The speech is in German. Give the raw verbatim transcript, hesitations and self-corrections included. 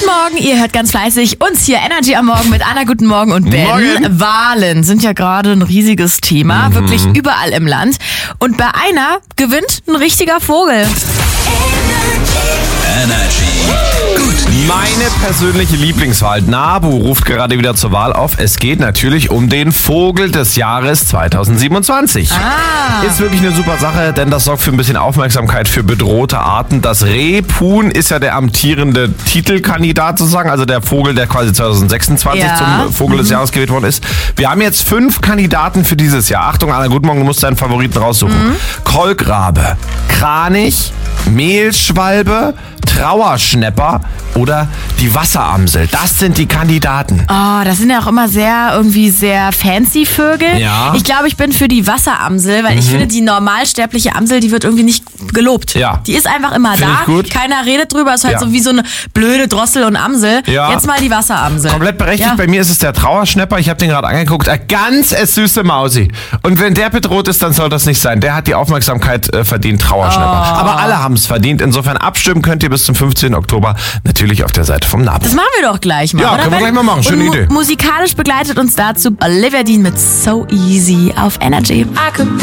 Morgen, ihr hört ganz fleißig uns hier Energy am Morgen mit Anna, guten Morgen und Ben. Morgen. Wahlen sind ja gerade ein riesiges Thema, Mhm. wirklich überall im Land. Und bei einer gewinnt ein richtiger Vogel. Energy. Gut News. Meine persönliche Lieblingswahl. NABU ruft gerade wieder zur Wahl auf. Es geht natürlich um den Vogel des Jahres zweitausendsiebenundzwanzig. Ah. Ist wirklich eine super Sache, denn das sorgt für ein bisschen Aufmerksamkeit für bedrohte Arten. Das Rebhuhn ist ja der amtierende Titelkandidat sozusagen, also der Vogel, der quasi zweitausendsechsundzwanzig Ja. zum Vogel des Jahres gewählt worden ist. Wir haben jetzt fünf Kandidaten für dieses Jahr. Achtung, Anna, guten Morgen, du musst deinen Favoriten raussuchen. Kolkrabe, Kranich, Mehlschwalbe, Trauerschnepper oder die Wasseramsel. Das sind die Kandidaten. Oh, das sind ja auch immer sehr, irgendwie sehr fancy Vögel. Ja. Ich glaube, ich bin für die Wasseramsel, weil ich finde, die normalsterbliche Amsel, die wird irgendwie nicht gelobt. Ja. Die ist einfach immer Find da. ich gut. Keiner redet drüber. Ist halt Ja. so wie so eine blöde Drossel und Amsel. Ja. Jetzt mal die Wasseramsel. Komplett berechtigt. Ja. Bei mir ist es der Trauerschnepper. Ich habe den gerade angeguckt. Eine ganz süße Mausi. Und wenn der bedroht ist, dann soll das nicht sein. Der hat die Aufmerksamkeit äh, verdient, Trauerschnepper. Oh. Aber alle haben es verdient. Insofern abstimmen könnt ihr bis zum fünfzehnten Oktober natürlich auf der Seite vom NABU. Das machen wir doch gleich mal, Ja, oder? können wir Ben? gleich mal machen. Schöne und mu- Idee. Musikalisch begleitet uns dazu Olivia Dean mit So Easy auf Energy. I could